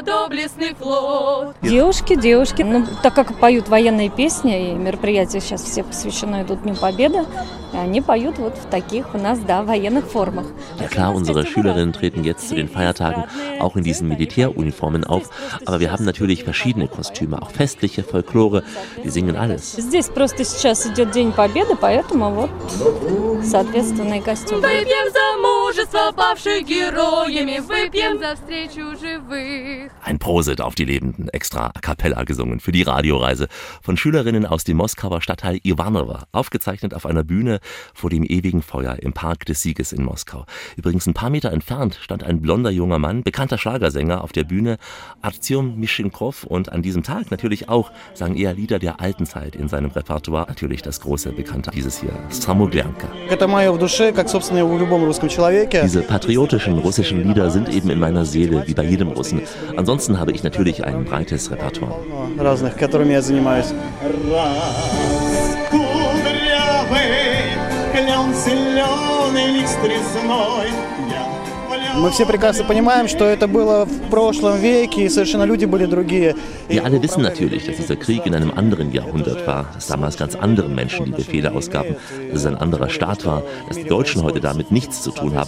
Девушки, ну, так как поют военные песни, и мероприятия сейчас все посвящены идут Дню Победы, и они поют вот в таких у нас, да, военных формах. Ja klar, unsere Schülerinnen treten jetzt zu den Feiertagen auch in diesen Militäruniformen auf, aber wir haben natürlich verschiedene Kostüme, auch festliche, Folklore, die singen alles. Здесь просто сейчас идет День Победы, поэтому вот соответственные костюмы. Выпьем за мужество павших героями, выпьем за встречу живых. Ein Prosit auf die Lebenden, extra a cappella gesungen für die Radioreise von Schülerinnen aus dem Moskauer Stadtteil Ivanovo, aufgezeichnet auf einer Bühne vor dem ewigen Feuer im Park des Sieges in Moskau. Übrigens ein paar Meter entfernt stand ein blonder junger Mann, bekannter Schlagersänger auf der Bühne, Artyom Mischinkov, und an diesem Tag natürlich auch sang er Lieder der alten Zeit in seinem Repertoire, natürlich das große Bekannte dieses hier, Samoglanka. Diese patriotischen russischen Lieder sind eben in meiner Seele, wie bei jedem Russen. Ansonsten habe ich natürlich ein breites Repertoire. Мы все прекрасно понимаем, что это было в прошлом веке, и совершенно люди были другие. Wir alle wissen natürlich, dass dieser Krieg in einem anderen Jahrhundert war, dass damals ganz andere Menschen die Befehle ausgaben, dass es ein anderer Staat war, dass die Deutschen heute damit nichts zu tun haben.